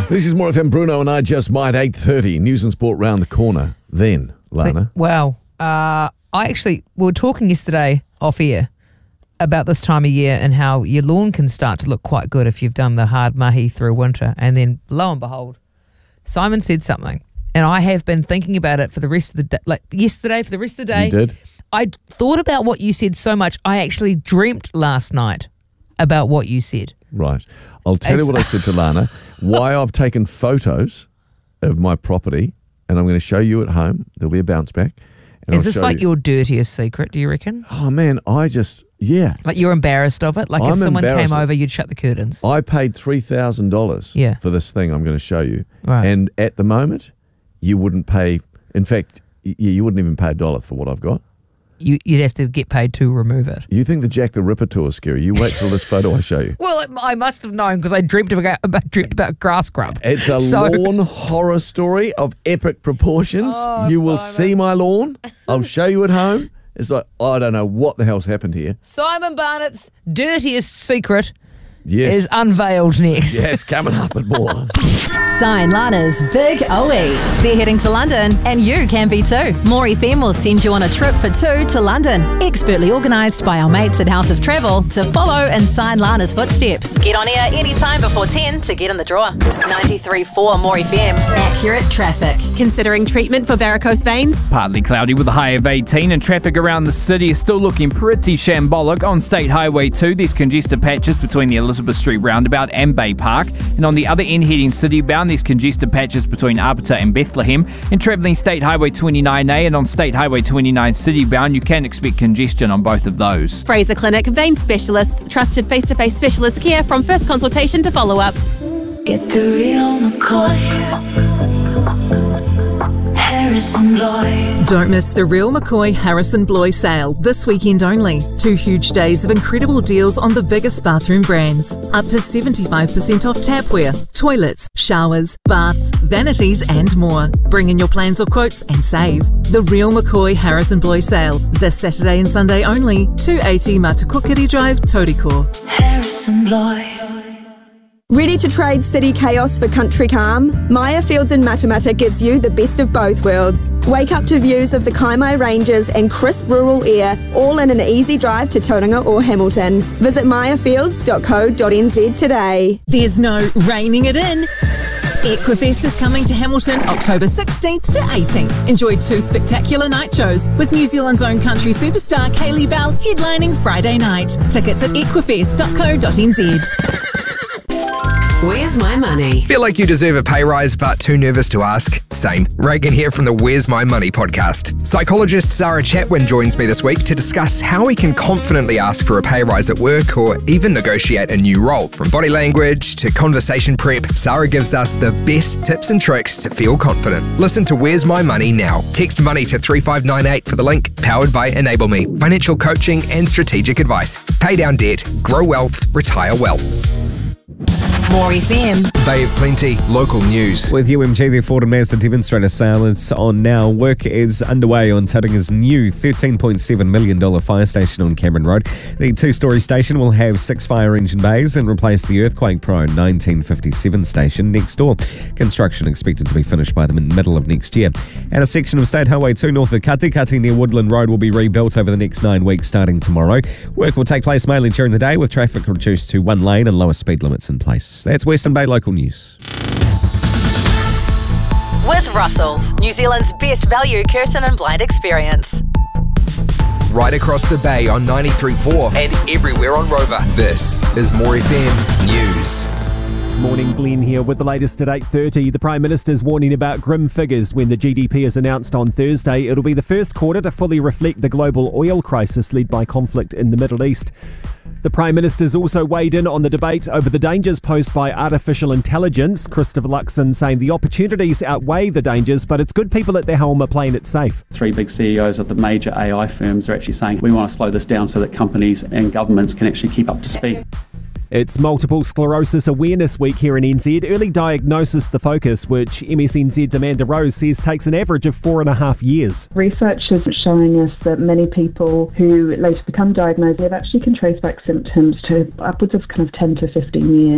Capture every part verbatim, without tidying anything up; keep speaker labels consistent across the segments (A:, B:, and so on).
A: This is More F M, Bruno and I Just Might, eight thirty. News and sport round the corner. Then, Lana.
B: Well, uh, I actually, we were talking yesterday off air about this time of year and how your lawn can start to look quite good if you've done the hard mahi through winter. And then, lo and behold, Simon said something. And I have been thinking about it for the rest of the day. Like yesterday, for the rest of the day.
A: You did?
B: I thought about what you said so much, I actually dreamt last night about what you said.
A: Right. I'll tell
B: It's-
A: you what I said to Lana, why I've taken photos of my property, and I'm going to show you at home. There'll be a bounce back. And
B: Is
A: I'll
B: this
A: show
B: like
A: you.
B: your dirtiest secret, do you reckon?
A: Oh, man, I just, yeah.
B: Like you're embarrassed of it? Like
A: I'm
B: if someone
A: embarrassed.
B: came over, you'd shut the curtains?
A: I paid three thousand dollars
B: Yeah.
A: for this thing I'm going to show you.
B: Right.
A: And at the moment, you wouldn't pay, in fact, y- you wouldn't even pay a dollar for what I've got.
B: You, you'd have to get paid to remove it.
A: You think the Jack the Ripper tour is scary? You wait till this photo I show you.
B: Well, it, I must have known because I dreamt about, about dreamt about grass grub.
A: It's a
B: So-
A: lawn horror story of epic proportions.
B: Oh,
A: you will
B: Simon.
A: see my lawn. I'll show you at home. It's like, I don't know what the hell's happened here.
B: Simon Barnett's dirtiest secret
A: Yes.
B: is unveiled next.
A: Yeah, it's coming up at more.
C: Sign Lana's Big O E. They're heading to London, and you can be too. More F M will send you on a trip for two to London. Expertly organised by our mates at House of Travel to follow and sign Lana's footsteps. Get on air anytime before ten to get in the draw. ninety-three point four More F M. Accurate traffic.
D: Considering treatment for varicose veins?
E: Partly cloudy with a high of eighteen, and traffic around the city is still looking pretty shambolic. On State Highway two, there's congested patches between the Elizabeth Street roundabout and Bay Park. And on the other end heading city-bound, there's congested patches between Arbiter and Bethlehem. And travelling State Highway twenty-nine A and on State Highway twenty-nine city-bound, you can expect congestion on both of those.
D: Fraser Clinic, vein specialists, trusted face-to-face specialist care from first consultation to follow-up.
F: Get the real McCoy. Harrison Bloy.
G: Don't miss the Real McCoy Harrison Bloy sale this weekend only. Two huge days of incredible deals on the biggest bathroom brands. Up to seventy-five percent off tapware, toilets, showers, baths, vanities and more. Bring in your plans or quotes and save. The Real McCoy Harrison Bloy sale this Saturday and Sunday only. two eighty Matukokiri Drive, Tauriko.
F: Harrison Bloy.
H: Ready to trade city chaos for country calm? Maya Fields in Matamata gives you the best of both worlds. Wake up to views of the Kaimai Ranges and crisp rural air, all in an easy drive to Tauranga or Hamilton. Visit maya fields dot co dot n z today.
G: There's no reining it in. Equifest is coming to Hamilton October sixteenth to eighteenth. Enjoy two spectacular night shows with New Zealand's own country superstar Kaylee Bell headlining Friday night. Tickets at equifest dot co dot n z.
C: Where's my money?
I: Feel like you deserve a pay rise but too nervous to ask? Same. Reagan here from the Where's My Money podcast. Psychologist Sarah Chatwin joins me this week to discuss how we can confidently ask for a pay rise at work or even negotiate a new role. From body language to conversation prep, Sarah gives us the best tips and tricks to feel confident. Listen to Where's My Money now. Text money to three five nine eight for the link. Powered by Enable Me. Financial coaching and strategic advice. Pay down debt, grow wealth, retire well.
C: More F M.
I: Bay of Plenty, local news.
J: With U M G, the Ford and Mazda demonstrator sale is on now. Work is underway on Taringa's new thirteen point seven million dollars fire station on Cameron Road. The two-storey station will have six fire engine bays and replace the earthquake-prone nineteen fifty-seven station next door. Construction expected to be finished by the middle of next year. And a section of State Highway two north of Katikati near Woodland Road will be rebuilt over the next nine weeks starting tomorrow. Work will take place mainly during the day with traffic reduced to one lane and lower speed limits in place. That's Western Bay Local News.
C: With Russell's, New Zealand's best value curtain and blind experience.
I: Right across the bay on ninety-three point four and everywhere on Rover. This is More F M News.
K: Morning, Glenn here with the latest at eight thirty. The Prime Minister's warning about grim figures when the G D P is announced on Thursday. It'll be the first quarter to fully reflect the global oil crisis led by conflict in the Middle East. The Prime Minister's also weighed in on the debate over the dangers posed by artificial intelligence. Christopher Luxon saying the opportunities outweigh the dangers, but it's good people at the helm are playing it safe.
L: Three big C E Os of the major A I firms are actually saying we want to slow this down so that companies and governments can actually keep up to speed.
K: It's Multiple Sclerosis Awareness Week here in N Z. Early diagnosis the focus, which M S N Z's Amanda Rose says takes an average of four and a half years.
M: Research is showing us that many people who later become diagnosed, they've actually can trace back symptoms to upwards of kind of ten to fifteen years.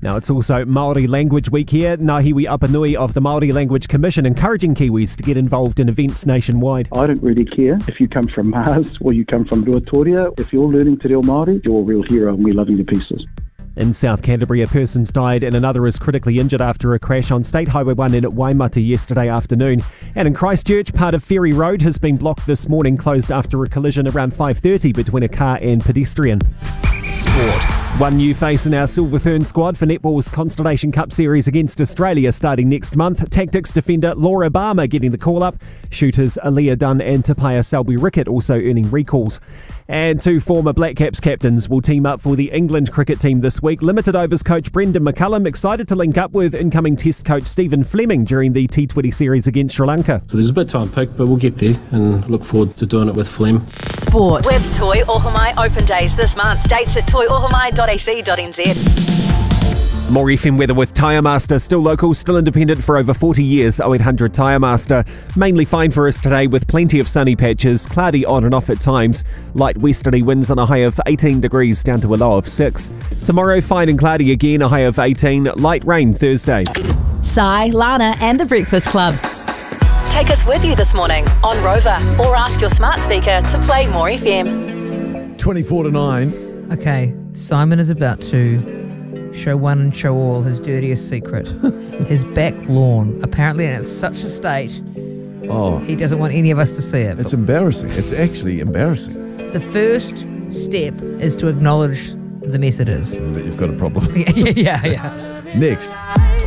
K: Now, it's also Māori Language Week here. Ngahiwi Apanui of the Māori Language Commission encouraging Kiwis to get involved in events nationwide.
N: I don't really care if you come from Mars or you come from Ruatoria. If you're learning te reo Māori, you're a real hero and we love you to pieces.
K: In South Canterbury, a person's died and another is critically injured after a crash on State Highway one in Waimata yesterday afternoon. And in Christchurch, part of Ferry Road has been blocked this morning, closed after a collision around five thirty between a car and pedestrian.
J: Sport.
K: One new face in our Silver Fern squad for netball's Constellation Cup series against Australia starting next month. Tactics defender Laura Barmer getting the call-up. Shooters Aaliyah Dunn and Tapaya Selby-Rickett also earning recalls. And two former Black Caps captains will team up for the England cricket team this week. Limited overs coach Brendan McCullum excited to link up with incoming Test coach Stephen Fleming during the T twenty series against Sri Lanka.
O: So there's a bit of time picked, but we'll get there and look forward to doing it with Flem.
C: Sport with Toi Ohomai Open Days this month. Dates at toi ohomai dot a c dot n z.
K: More F M weather with Tyre Master. Still local, still independent for over forty years. oh eight hundred Tyre Master. Mainly fine for us today with plenty of sunny patches. Cloudy on and off at times. Light westerly winds on a high of eighteen degrees down to a low of six. Tomorrow fine and cloudy again, a high of eighteen. Light rain Thursday.
C: Sai, Lana and The Breakfast Club. Take us with you this morning on Rover or ask your smart speaker to play More F M.
A: twenty-four to nine.
B: Okay, Simon is about to show one and show all his dirtiest secret. His back lawn. Apparently in it's such a state,
A: Oh,
B: he doesn't want any of us to see it.
A: it's embarrassing. It's actually embarrassing
B: The first step is to acknowledge the mess it is.
A: that you've got a problem.
B: yeah, yeah.
A: Next.